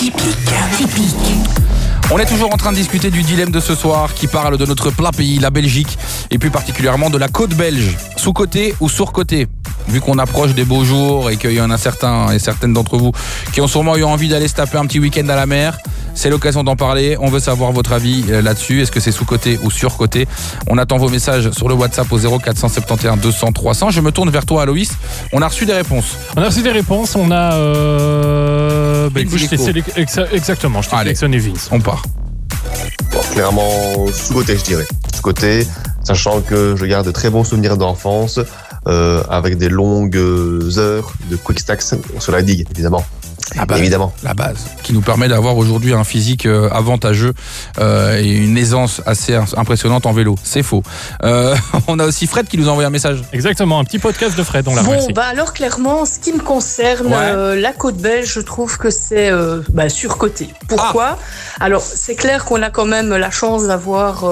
Typique. On est toujours en train de discuter du dilemme de ce soir qui parle de notre plat pays, la Belgique, et plus particulièrement de la côte belge. Sous-côté ou sur-côté ? Vu qu'on approche des beaux jours et qu'il y en a certains et certaines d'entre vous qui ont sûrement eu envie d'aller se taper un petit week-end à la mer, c'est l'occasion d'en parler. On veut savoir votre avis là-dessus. Est-ce que c'est sous-côté ou sur-côté ? On attend vos messages sur le WhatsApp au 0471 200 300. Je me tourne vers toi, Aloïs. On a reçu des réponses. On a... écoute, exactement, je t'ai sélectionné Vince. On part. Bon, clairement, sous-côté, je dirais. Sous-côté, sachant que je garde de très bons souvenirs d'enfance, avec des longues heures de quick stacks sur la digue, évidemment. La base, qui nous permet d'avoir aujourd'hui un physique avantageux et une aisance assez impressionnante en vélo. C'est faux. On a aussi Fred qui nous a envoyé un message. Exactement, un petit podcast de Fred, on l'a remercié. Alors clairement, ce qui me concerne, la côte belge, je trouve que c'est surcoté. Pourquoi ? Alors, c'est clair qu'on a quand même la chance d'avoir...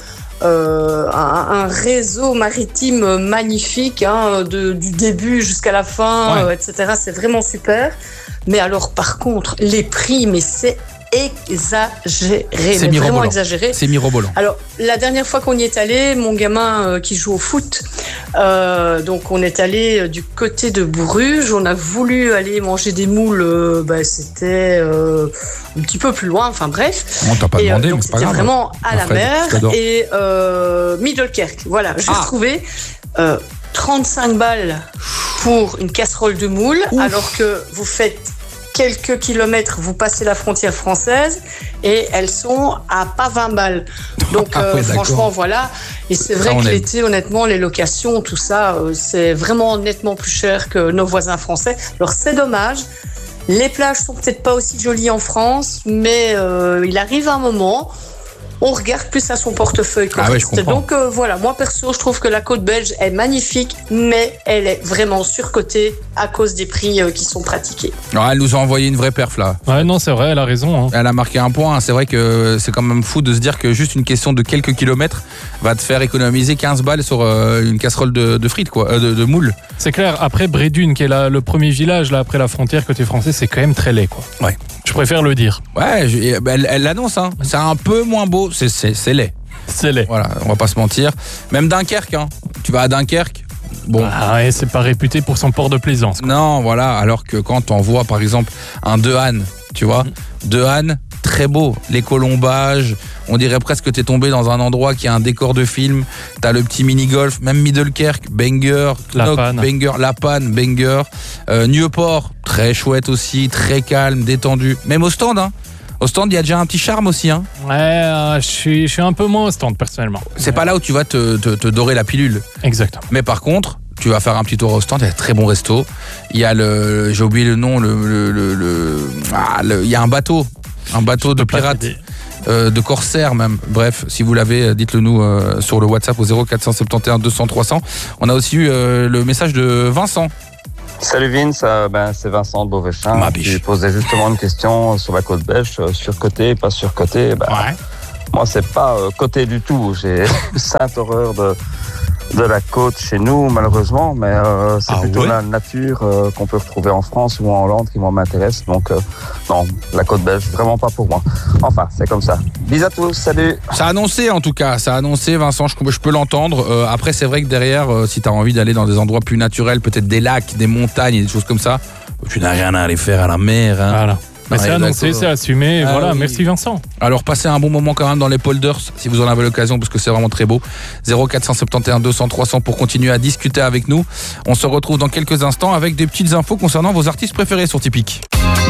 un réseau maritime magnifique, du début jusqu'à la fin, etc. C'est vraiment super. Mais alors, par contre, les prix, mais c'est exagéré, mais vraiment exagéré. C'est mirobolant. Alors, la dernière fois qu'on y est allé, mon gamin qui joue au foot, donc on est allé du côté de Bruges, on a voulu aller manger des moules, c'était un petit peu plus loin, enfin bref. On t'a pas demandé, donc mais c'est pas grave. C'était vraiment à la mer. Et Middelkerk, voilà, j'ai trouvé 35 balles pour une casserole de moules, alors que vous faites quelques kilomètres, vous passez la frontière française et elles sont à pas 20 balles. Donc franchement, voilà. Et c'est vrai que l'été, honnêtement, les locations, tout ça, c'est vraiment nettement plus cher que nos voisins français. Alors c'est dommage. Les plages sont peut-être pas aussi jolies en France, mais il arrive un moment... On regarde plus à son portefeuille. Donc voilà, moi perso, je trouve que la côte belge est magnifique, mais elle est vraiment surcotée à cause des prix qui sont pratiqués. Alors, elle nous a envoyé une vraie perf là. Ouais, non, c'est vrai, elle a raison. Elle a marqué un point. C'est vrai que c'est quand même fou de se dire que juste une question de quelques kilomètres va te faire économiser 15 balles sur une casserole de frites, quoi, de moules. C'est clair. Après Brédune, qui est le premier village là après la frontière côté français, c'est quand même très laid, quoi. Ouais. Je préfère le dire. Ouais, elle l'annonce, hein. C'est un peu moins beau, c'est laid. C'est laid. Voilà, on va pas se mentir. Même Dunkerque, hein. Tu vas à Dunkerque, bon. Ah ouais, c'est pas réputé pour son port de plaisance, quoi. Non, voilà, alors que quand on voit par exemple un Dehaene, tu vois, Dehaene, très beau, les colombages, on dirait presque que t'es tombé dans un endroit qui a un décor de film, t'as le petit mini-golf, même Middelkerk, banger, banger, La Panne, banger, Nieuport, très chouette aussi, très calme, détendu, même au stand, hein. Au stand, il y a déjà un petit charme aussi, hein. Ouais, je suis un peu moins au stand personnellement. C'est pas là où tu vas te dorer la pilule. Exactement. Mais par contre, tu vas faire un petit tour au stand, il y a un très bon resto. Il y a j'ai oublié le nom, il y a un bateau de pirates, de corsaires même. Bref, si vous l'avez, dites-le nous sur le WhatsApp au 0471 200 300. On a aussi eu le message de Vincent. Salut Vince, c'est Vincent de Beauvechin. Tu posais justement une question sur la côte belge, surcoté, pas surcoté. Moi, c'est pas côté du tout. J'ai sainte horreur de la côte chez nous, malheureusement, mais c'est plutôt la nature qu'on peut retrouver en France ou en Hollande qui m'intéresse. Donc, non, la côte belge, vraiment pas pour moi. Enfin, c'est comme ça. Bisous à tous, salut. Ça a annoncé, en tout cas. Ça a annoncé, Vincent, je peux l'entendre. Après, c'est vrai que derrière, si tu as envie d'aller dans des endroits plus naturels, peut-être des lacs, des montagnes et des choses comme ça, tu n'as rien à aller faire à la mer. Hein. Voilà. Mais c'est annoncé, c'est assumé, voilà, oui. Merci Vincent. Alors passez un bon moment quand même dans les polders, si vous en avez l'occasion, parce que c'est vraiment très beau. 0471 200 300 pour continuer à discuter avec nous. On se retrouve dans quelques instants avec des petites infos concernant vos artistes préférés sur Typique.